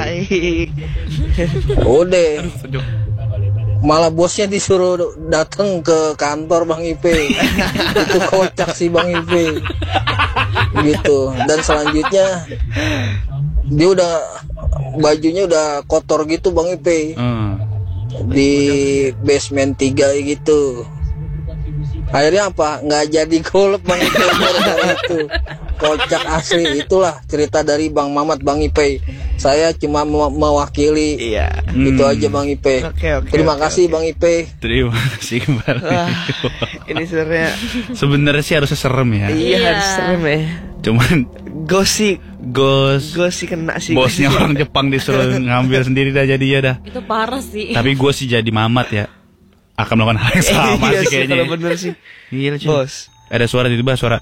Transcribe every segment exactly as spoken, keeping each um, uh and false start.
baik. Udah. Malah bosnya disuruh datang ke kantor Bang Ipe. Itu kocak sih Bang Ipe. Gitu. Dan selanjutnya dia udah bajunya udah kotor gitu Bang Ipe. Hmm. Di basement tiga gitu. Akhirnya apa? Nggak jadi golep Bang Ipe. Itu kocak asli. Itulah cerita dari Bang Mamat Bang Ipe. Saya cuma me- mewakili. Iya. Itu Hmm. aja Bang Ipe. Oke, oke, Terima oke, kasih oke. Bang Ipe. Terima kasih kembali. Wah, ini sebenarnya Sebenarnya sih harusnya serem ya. iya harus serem ya. Cuman Gosip, gos gosip kena sih. bosnya gosip. orang Jepang disuruh ngambil sendiri dah jadi ya dah. Itu parah sih. Tapi gue sih jadi Mamat ya akan melakukan hal yang sama Iya sih kayaknya. Kalau bener sih. Iya cuy. Bos. Ada suara tiba-tiba suara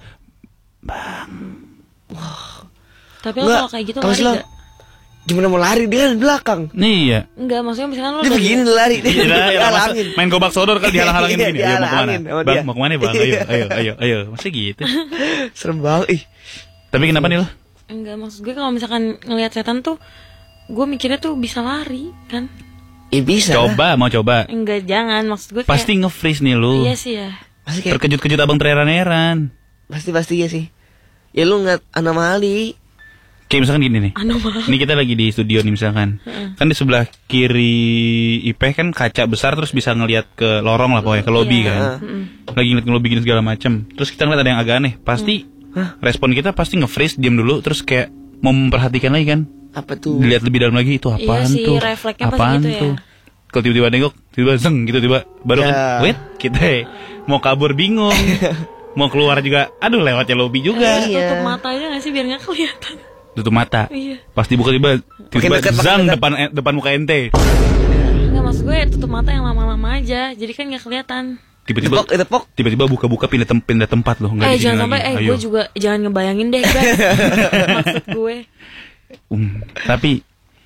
Tapi lo Enggak, kalau kayak gitu kalau lari lo- gak? Gimana mau lari dia kan di belakang. nih ya. Enggak, maksudnya misalkan lo Dia lagi- begini lari dia. Iya, ya, masa Halangin. main gobak sodor kan dihalang-halangin Iya, gini. Ayo mau kemana? dihalangin sama Bang, dia. mau kemana bang? Ayo, ayo, ayo, ayo. Masa gitu? Serem banget ih. Tapi kenapa nih lo? Enggak, maksud gue kalau misalkan ngelihat setan tuh gue mikirnya tuh bisa lari kan. Ya bisa. lah. Coba, mau coba. Enggak, jangan, maksud gue kayak, Pasti nge-freeze nih lu. iya sih ya. Pasti kayak Terkejut-kejut abang tereran-eran. pasti pasti ya sih. Ya lu ngeliat anomali. Kayak misalkan gini nih. Anomali. Ini kita lagi di studio nih misalkan. Kan di sebelah kiri Ipeh kan kaca besar terus bisa ngelihat ke lorong lah pokoknya, ke lobby Iya. kan. Mm-mm. Lagi ngeliat lobby gini segala macam. Terus kita ngeliat ada yang agak aneh. Pasti respon kita pasti nge-freeze, diam dulu terus kayak mau memperhatikan lagi kan. Apa tuh? Dilihat lebih dalam lagi itu apaan Iya sih, tuh? refleksnya pasti Apaan gitu ya. tuh? Kalau tiba-tiba nengok, tiba-tiba zeng gitu tiba baru Ya. kan, wait, kita mau kabur bingung. Mau keluar juga, aduh lewatnya lobby juga. Iya. Tutup mata aja gak sih biar gak kelihatan. Tutup mata. Iya. Pas dibuka tiba tiba dekat, makin zang dekat. depan eh, depan muka ente. Enggak, maksud gue tutup mata yang lama-lama aja. Jadi kan gak kelihatan. Tiba-tiba Tepok, tepok. tiba-tiba buka-buka pindah tem pindah tempat loh, enggak Eh di sini jangan sampai, lagi. eh Ayo. gue juga jangan ngebayangin deh guys. Maksud gue. Um, tapi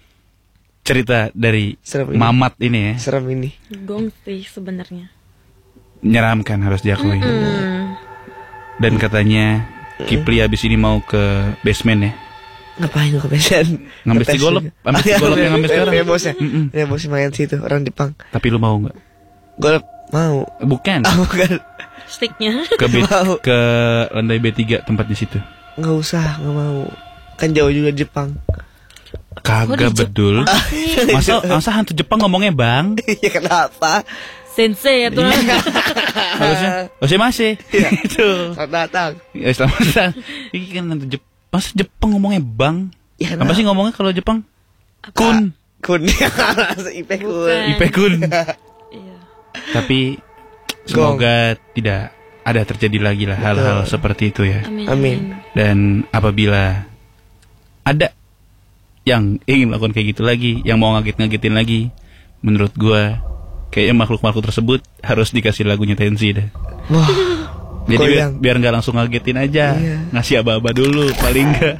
cerita dari Serem ini. Mamat ini ya, Serem ini. Gong sih sebenarnya. menyeramkan harus diakui. Hmm. Dan katanya Kipli abis ini mau ke basement ya. Ngapain lu kebiasaan? Ngambil si golep, ambil si golep yang ngambil sekarang. Ya bosnya. Mm-mm. Ya bosnya main situ orang Jepang. Tapi lu mau nggak? Golep mau. Bukan. Ah bukan. Sticknya. Ke B, Mau. ke lantai B tiga tempat di situ. Nggak usah, nggak mau. Kan jauh juga Jepang. Kagak di bedul. Masa masa hantu Jepang ngomongnya bang? Iya kenapa? Sensei ya tuh. Harusnya harusnya masih. Itu. Selamat datang. Ya selamat datang. Ini kan hantu Jepang. Masa Jepang ngomongnya bang? Ya, Apa sih ngomongnya kalau Jepang? Kun. Kun. Ipe kun. Bukan. Ipe kun. Iya. Tapi semoga tidak ada terjadi lagi lah hal-hal seperti itu ya. Amin. Amin. Dan apabila ada yang ingin melakukan kayak gitu lagi, yang mau ngaget-ngagetin lagi, menurut gua kayaknya makhluk-makhluk tersebut harus dikasih lagunya Tensi dah. Wah. Jadi biar, Goyang. biar nggak langsung ngagetin aja, Iya. ngasih aba-aba dulu paling enggak.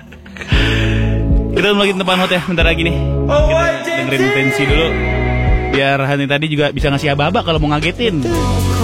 Kita lagi depan hot ya, bentar lagi nih. Kita dengerin Tensi dulu. Biar Hani tadi juga bisa ngasih aba-aba kalau mau ngagetin.